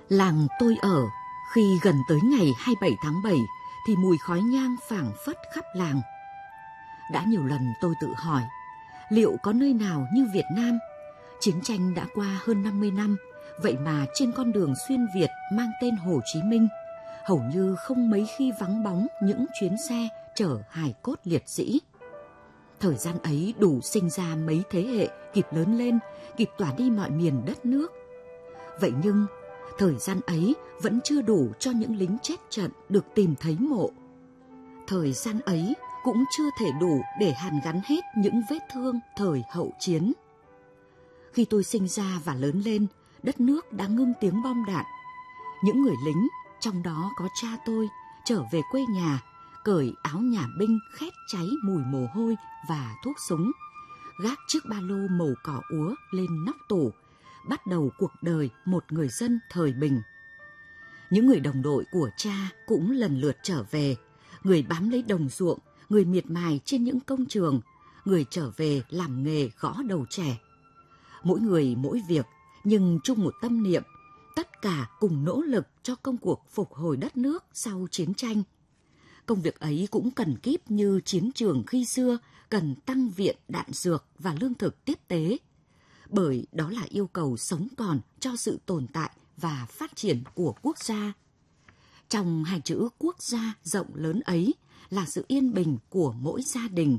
Làng tôi ở, khi gần tới ngày 27 tháng 7 thì mùi khói nhang phảng phất khắp làng. Đã nhiều lần tôi tự hỏi, liệu có nơi nào như Việt Nam? Chiến tranh đã qua hơn 50 năm, vậy mà trên con đường xuyên Việt mang tên Hồ Chí Minh, hầu như không mấy khi vắng bóng những chuyến xe chở hài cốt liệt sĩ. Thời gian ấy đủ sinh ra mấy thế hệ kịp lớn lên, kịp tỏa đi mọi miền đất nước. Vậy nhưng, thời gian ấy vẫn chưa đủ cho những lính chết trận được tìm thấy mộ. Thời gian ấy cũng chưa thể đủ để hàn gắn hết những vết thương thời hậu chiến. Khi tôi sinh ra và lớn lên, đất nước đã ngưng tiếng bom đạn. Những người lính, trong đó có cha tôi, trở về quê nhà, cởi áo nhà binh khét cháy mùi mồ hôi và thuốc súng, gác chiếc ba lô màu cỏ úa lên nóc tủ, bắt đầu cuộc đời một người dân thời bình. Những người đồng đội của cha cũng lần lượt trở về, người bám lấy đồng ruộng, người miệt mài trên những công trường, người trở về làm nghề gõ đầu trẻ. Mỗi người mỗi việc, nhưng chung một tâm niệm, tất cả cùng nỗ lực cho công cuộc phục hồi đất nước sau chiến tranh. Công việc ấy cũng cần kíp như chiến trường khi xưa cần tăng viện đạn dược và lương thực tiếp tế, bởi đó là yêu cầu sống còn cho sự tồn tại và phát triển của quốc gia. Trong hai chữ quốc gia rộng lớn ấy là sự yên bình của mỗi gia đình.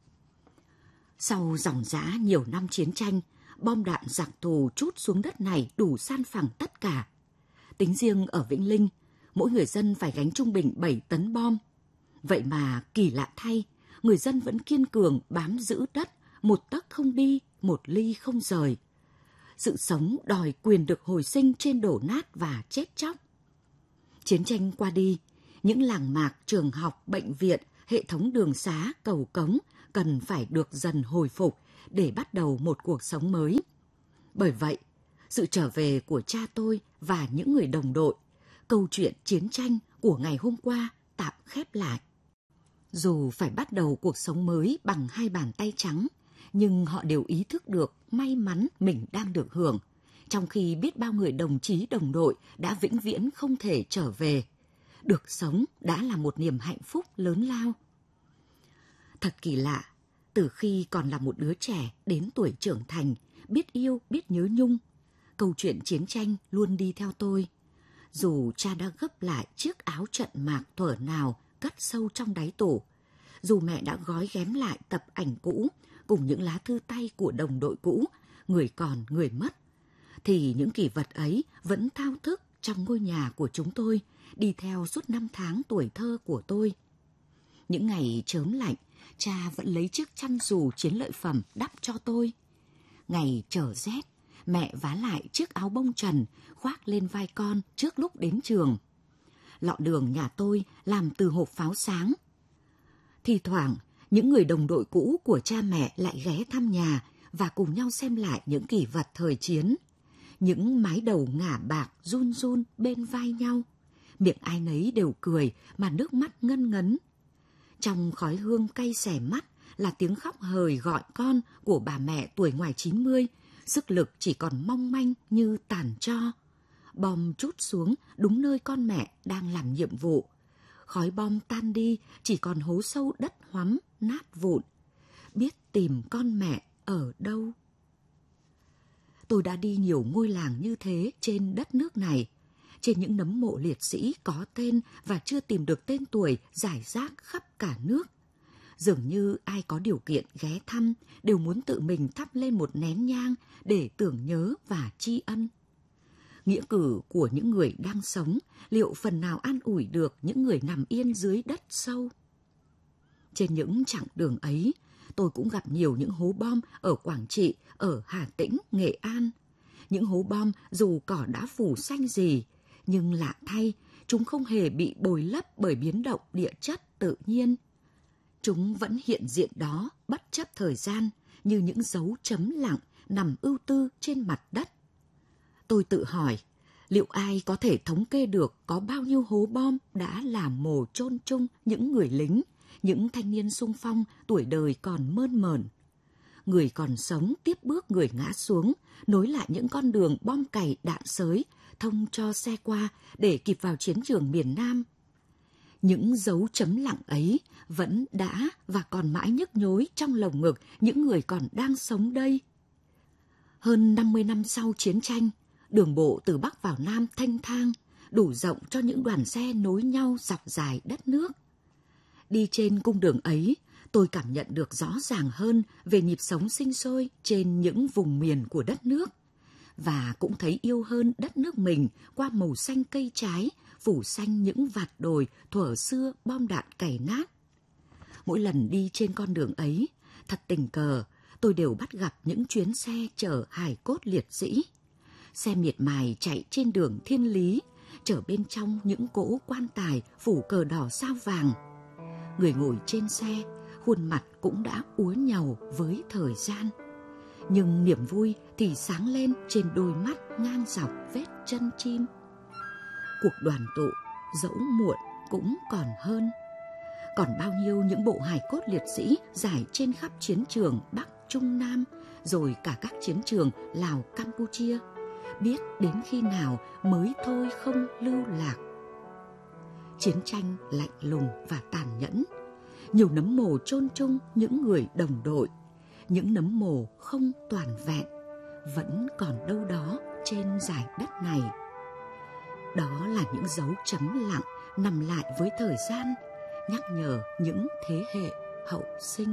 Sau dòng dã nhiều năm chiến tranh, bom đạn giặc thù trút xuống đất này đủ san phẳng tất cả. Tính riêng ở Vĩnh Linh, mỗi người dân phải gánh trung bình 7 tấn bom. Vậy mà kỳ lạ thay, người dân vẫn kiên cường bám giữ đất, một tấc không đi, một ly không rời. Sự sống đòi quyền được hồi sinh trên đổ nát và chết chóc. Chiến tranh qua đi, những làng mạc, trường học, bệnh viện, hệ thống đường xá, cầu cống cần phải được dần hồi phục để bắt đầu một cuộc sống mới. Bởi vậy, sự trở về của cha tôi và những người đồng đội, câu chuyện chiến tranh của ngày hôm qua tạm khép lại. Dù phải bắt đầu cuộc sống mới bằng hai bàn tay trắng, nhưng họ đều ý thức được may mắn mình đang được hưởng, trong khi biết bao người đồng chí đồng đội đã vĩnh viễn không thể trở về. Được sống đã là một niềm hạnh phúc lớn lao. Thật kỳ lạ, từ khi còn là một đứa trẻ đến tuổi trưởng thành, biết yêu, biết nhớ nhung, câu chuyện chiến tranh luôn đi theo tôi. Dù cha đã gấp lại chiếc áo trận mạc thuở nào cất sâu trong đáy tủ, dù mẹ đã gói ghém lại tập ảnh cũ cùng những lá thư tay của đồng đội cũ, người còn người mất, thì những kỷ vật ấy vẫn thao thức trong ngôi nhà của chúng tôi, đi theo suốt 5 tháng tuổi thơ của tôi. Những ngày chớm lạnh, cha vẫn lấy chiếc chăn dù chiến lợi phẩm đắp cho tôi. Ngày trở rét, mẹ vá lại chiếc áo bông trần khoác lên vai con trước lúc đến trường. Lọ đường nhà tôi làm từ hộp pháo sáng. Thì thoảng, những người đồng đội cũ của cha mẹ lại ghé thăm nhà và cùng nhau xem lại những kỷ vật thời chiến. Những mái đầu ngả bạc run run bên vai nhau. Miệng ai nấy đều cười mà nước mắt ngân ngấn. Trong khói hương cay xẻ mắt là tiếng khóc hời gọi con của bà mẹ tuổi ngoài 90, sức lực chỉ còn mong manh như tàn tro. Bom trút xuống đúng nơi con mẹ đang làm nhiệm vụ. Khói bom tan đi, chỉ còn hố sâu đất hoắm, nát vụn. Biết tìm con mẹ ở đâu? Tôi đã đi nhiều ngôi làng như thế trên đất nước này. Trên những nấm mộ liệt sĩ có tên và chưa tìm được tên tuổi rải rác khắp cả nước. Dường như ai có điều kiện ghé thăm đều muốn tự mình thắp lên một nén nhang để tưởng nhớ và tri ân. Nghĩa cử của những người đang sống liệu phần nào an ủi được những người nằm yên dưới đất sâu? Trên những chặng đường ấy, tôi cũng gặp nhiều những hố bom ở Quảng Trị, ở Hà Tĩnh, Nghệ An. Những hố bom dù cỏ đã phủ xanh gì, nhưng lạ thay, chúng không hề bị bồi lấp bởi biến động địa chất tự nhiên. Chúng vẫn hiện diện đó bất chấp thời gian như những dấu chấm lặng nằm ưu tư trên mặt đất. Tôi tự hỏi, liệu ai có thể thống kê được có bao nhiêu hố bom đã làm mồ chôn chung những người lính, những thanh niên xung phong tuổi đời còn mơn mởn. Người còn sống tiếp bước người ngã xuống, nối lại những con đường bom cày đạn xới, thông cho xe qua để kịp vào chiến trường miền Nam. Những dấu chấm lặng ấy vẫn đã và còn mãi nhức nhối trong lồng ngực những người còn đang sống đây. Hơn 50 năm sau chiến tranh, đường bộ từ Bắc vào Nam thanh thang, đủ rộng cho những đoàn xe nối nhau dọc dài đất nước. Đi trên cung đường ấy, tôi cảm nhận được rõ ràng hơn về nhịp sống sinh sôi trên những vùng miền của đất nước, và cũng thấy yêu hơn đất nước mình qua màu xanh cây trái, phủ xanh những vạt đồi thuở xưa bom đạn cày nát. Mỗi lần đi trên con đường ấy, thật tình cờ, tôi đều bắt gặp những chuyến xe chở hài cốt liệt sĩ. Xe miệt mài chạy trên đường Thiên Lý, chở bên trong những cỗ quan tài phủ cờ đỏ sao vàng. Người ngồi trên xe, khuôn mặt cũng đã úa nhàu với thời gian. Nhưng niềm vui thì sáng lên trên đôi mắt ngang dọc vết chân chim. Cuộc đoàn tụ dẫu muộn cũng còn hơn. Còn bao nhiêu những bộ hài cốt liệt sĩ rải trên khắp chiến trường Bắc Trung Nam, rồi cả các chiến trường Lào Campuchia, biết đến khi nào mới thôi không lưu lạc. Chiến tranh lạnh lùng và tàn nhẫn, nhiều nấm mồ chôn chung những người đồng đội, những nấm mồ không toàn vẹn vẫn còn đâu đó trên dải đất này. Đó là những dấu chấm lặng nằm lại với thời gian, nhắc nhở những thế hệ hậu sinh.